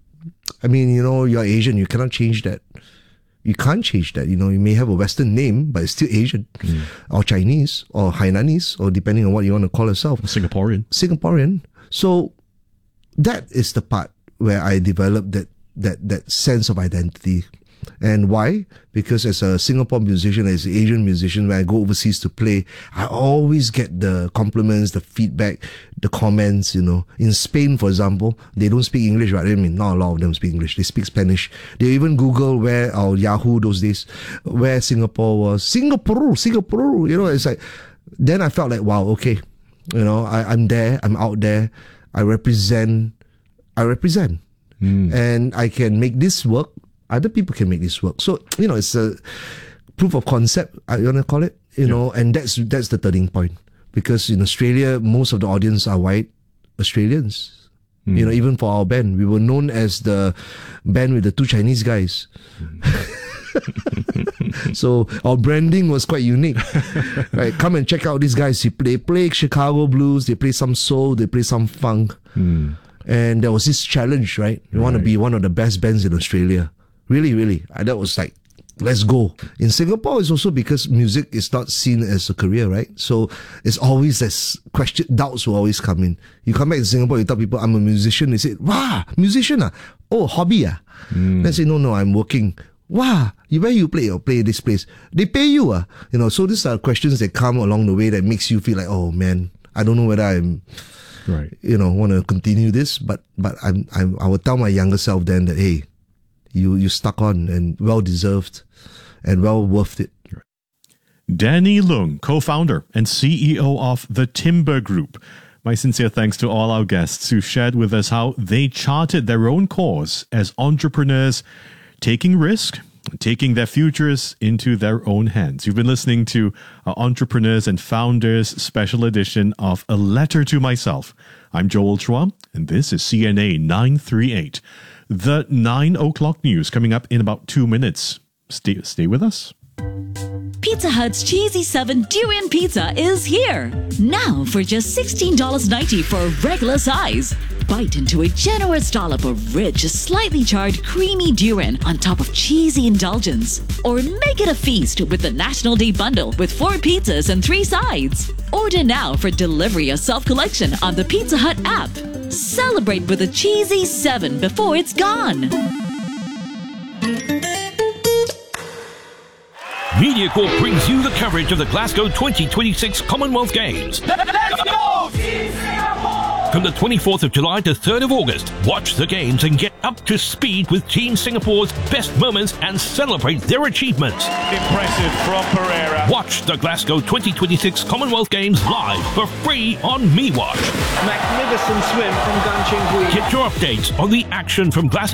I mean, you know, you're Asian, you cannot change that. You can't change that. You know, you may have a Western name, but it's still Asian, mm. or Chinese, or Hainanese, or depending on what you want to call yourself. Singaporean. Singaporean. So that is the part where I developed that that that sense of identity. And why? Because as a Singapore musician, as an Asian musician, when I go overseas to play, I always get the compliments, the feedback, the comments, you know. In Spain, for example, they don't speak English, right? I mean, not a lot of them speak English. They speak Spanish. They even Google where, or Yahoo those days, where Singapore was. Singapore, Singapore, you know, it's like, then I felt like, wow, okay, you know, I, I'm there, I'm out there, I represent, I represent. Mm. And I can make this work. Other people can make this work. So, you know, it's a proof of concept, I want to call it, you yeah. know, and that's that's the turning point. Because in Australia, most of the audience are white Australians. Mm. You know, even for our band, we were known as the band with the two Chinese guys. Mm. So our branding was quite unique. Right? Come and check out these guys. They play, play Chicago blues, they play some soul, they play some funk. Mm. And there was this challenge, right? We right. want to be one of the best bands in Australia. Really, really. And that was like, let's go. In Singapore, it's also because music is not seen as a career, right? So it's always this question, doubts will always come in. You come back to Singapore, you tell people, I'm a musician. They say, wow, musician ah? Oh, hobby ah? Mm. They say, no, no, I'm working. Wow, you where you play or play this place? They pay you ah? You know, so these are questions that come along the way that makes you feel like, oh man, I don't know whether I'm, right. you know, want to continue this, but but I'm, I'm I will tell my younger self then that, hey, you you stuck on and well deserved and well worth it. Danny Leung, co-founder and C E O of the Timber Group. My sincere thanks to all our guests who shared with us how they charted their own course as entrepreneurs, taking risk, taking their futures into their own hands. You've been listening to our Entrepreneurs and Founders special edition of A Letter to Myself. I'm Joel Chua, and this is C N A nine thirty-eight. The nine o'clock news coming up in about two minutes. Stay, stay with us. Pizza Hut's Cheesy seven Durian Pizza is here. Now for just sixteen dollars and ninety cents for a regular size. Bite into a generous dollop of rich, slightly charred, creamy durian on top of cheesy indulgence. Or make it a feast with the National Day Bundle with four pizzas and three sides. Order now for delivery or self-collection on the Pizza Hut app. Celebrate with a Cheesy seven before it's gone. MediaCorp brings you the coverage of the Glasgow twenty twenty-six Commonwealth Games. Let's go! From the twenty-fourth of July to third of August, watch the games and get up to speed with Team Singapore's best moments and celebrate their achievements. Impressive from Pereira. Watch the Glasgow twenty twenty-six Commonwealth Games live for free on MeWatch. Magnificent swim from Gan Cheng Hui. Get your updates on the action from Glasgow